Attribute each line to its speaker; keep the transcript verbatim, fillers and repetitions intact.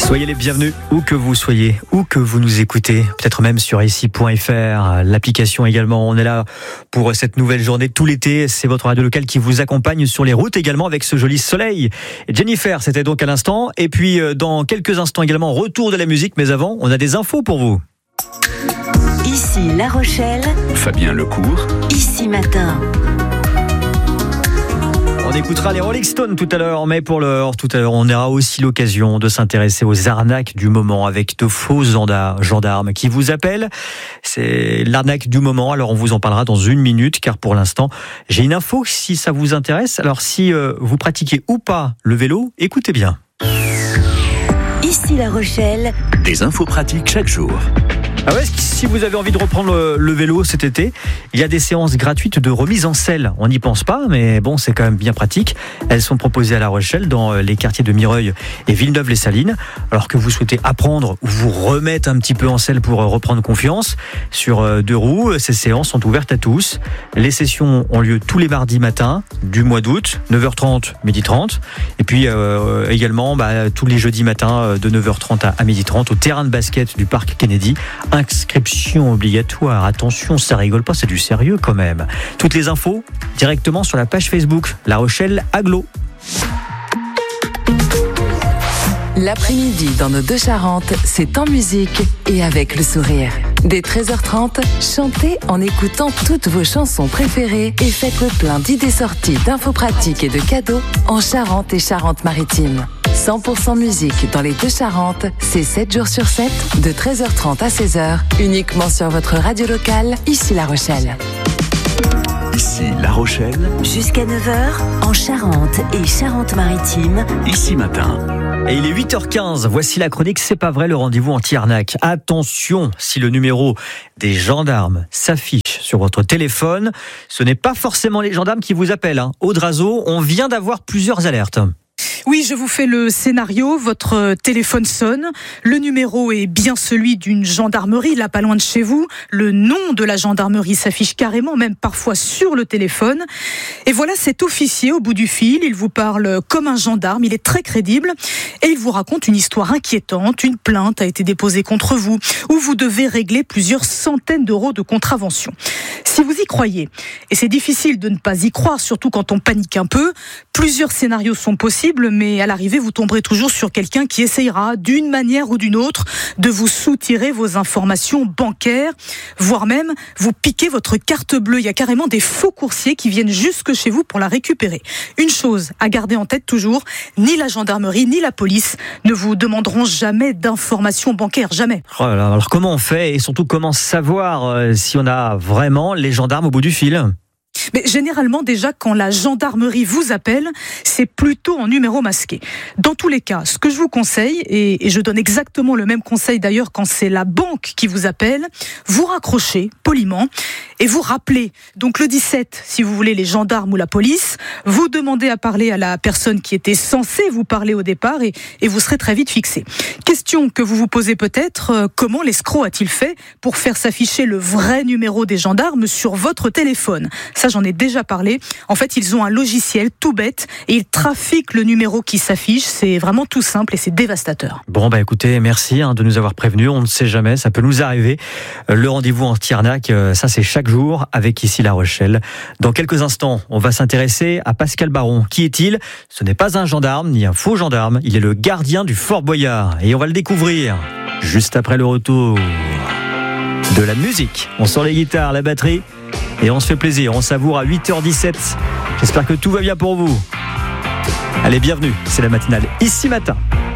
Speaker 1: Soyez les bienvenus, où que vous soyez, où que vous nous écoutez, peut-être même sur ici point f r, l'application également. On est là pour cette nouvelle journée tout l'été. C'est votre radio locale qui vous accompagne sur les routes également avec ce joli soleil. Jennifer, c'était donc à l'instant. Et puis dans quelques instants également, retour de la musique. Mais avant, on a des infos pour vous.
Speaker 2: Ici La Rochelle.
Speaker 3: Fabien Lecourt.
Speaker 2: Ici Matin.
Speaker 1: On écoutera les Rolling Stones tout à l'heure, mais pour l'heure, tout à l'heure, on aura aussi l'occasion de s'intéresser aux arnaques du moment avec de faux gendarmes qui vous appellent. C'est l'arnaque du moment, alors on vous en parlera dans une minute, car pour l'instant, j'ai une info si ça vous intéresse. Alors si euh, vous pratiquez ou pas le vélo, écoutez bien.
Speaker 2: Ici La Rochelle.
Speaker 3: Des infos pratiques chaque jour.
Speaker 1: Ah ouais, si vous avez envie de reprendre le, le vélo cet été, il y a des séances gratuites de remise en selle. On n'y pense pas, mais bon, c'est quand même bien pratique. Elles sont proposées à La Rochelle, dans les quartiers de Mireuil et Villeneuve-les-Salines. Alors que vous souhaitez apprendre ou vous remettre un petit peu en selle pour reprendre confiance sur deux roues, ces séances sont ouvertes à tous. Les sessions ont lieu tous les mardis matins du mois d'août, neuf heures trente, midi trente. Et puis euh, également bah, tous les jeudis matins de neuf heures trente à midi trente au terrain de basket du parc Kennedy. Inscription obligatoire. Attention, ça rigole pas, c'est du sérieux quand même. Toutes les infos directement sur la page Facebook La Rochelle Agglo.
Speaker 4: L'après-midi dans nos deux Charentes, c'est en musique et avec le sourire. Dès treize heures trente, chantez en écoutant toutes vos chansons préférées et faites le plein d'idées sorties, d'infos pratiques et de cadeaux en Charente et Charente-Maritime. cent pour cent musique dans les deux Charentes, c'est sept jours sur sept, de treize heures trente à seize heures, uniquement sur votre radio locale, ici La Rochelle.
Speaker 3: Ici La Rochelle.
Speaker 2: Jusqu'à neuf heures, en Charente et Charente-Maritime.
Speaker 3: Ici Matin.
Speaker 1: Et il est huit heures quinze, voici la chronique C'est pas vrai, le rendez-vous anti-arnaque. Attention, si le numéro des gendarmes s'affiche sur votre téléphone, ce n'est pas forcément les gendarmes qui vous appellent. Hein. Au Drazo, on vient d'avoir plusieurs alertes.
Speaker 5: Oui, je vous fais le scénario. Votre téléphone sonne. Le numéro est bien celui d'une gendarmerie, là pas loin de chez vous. Le nom de la gendarmerie s'affiche carrément, même parfois sur le téléphone. Et voilà cet officier au bout du fil. Il vous parle comme un gendarme. Il est très crédible. Et il vous raconte une histoire inquiétante. Une plainte a été déposée contre vous, où vous devez régler plusieurs centaines d'euros de contravention. Si vous y croyez, et c'est difficile de ne pas y croire, surtout quand on panique un peu, plusieurs scénarios sont possibles, mais à l'arrivée, vous tomberez toujours sur quelqu'un qui essayera, d'une manière ou d'une autre, de vous soutirer vos informations bancaires, voire même vous piquer votre carte bleue. Il y a carrément des faux coursiers qui viennent jusque chez vous pour la récupérer. Une chose à garder en tête toujours, ni la gendarmerie, ni la police ne vous demanderont jamais d'informations bancaires, jamais.
Speaker 1: Oh là là, alors comment on fait et surtout comment savoir euh, si on a vraiment les gendarmes au bout du fil ?
Speaker 5: Mais généralement, déjà, quand la gendarmerie vous appelle, c'est plutôt en numéro masqué. Dans tous les cas, ce que je vous conseille, et, et je donne exactement le même conseil d'ailleurs quand c'est la banque qui vous appelle, vous raccrochez poliment et vous rappelez. Donc le dix-sept, si vous voulez, les gendarmes ou la police, vous demandez à parler à la personne qui était censée vous parler au départ et, et vous serez très vite fixé. Question que vous vous posez peut-être, euh, comment l'escroc a-t-il fait pour faire s'afficher le vrai numéro des gendarmes sur votre téléphone ? Ça, j'en ai déjà parlé. En fait, ils ont un logiciel tout bête et ils trafiquent le numéro qui s'affiche. C'est vraiment tout simple et c'est dévastateur.
Speaker 1: Bon, bah écoutez, merci hein, de nous avoir prévenus. On ne sait jamais, ça peut nous arriver. Le rendez-vous anti-arnaque, ça c'est chaque jour avec ici La Rochelle. Dans quelques instants, on va s'intéresser à Pascal Baron. Qui est-il ? Ce n'est pas un gendarme ni un faux gendarme. Il est le gardien du Fort Boyard. Et on va le découvrir juste après le retour de la musique. On sort les guitares, la batterie. Et on se fait plaisir, on savoure à huit heures dix-sept. J'espère que tout va bien pour vous. Allez, bienvenue, c'est la matinale Ici Matin.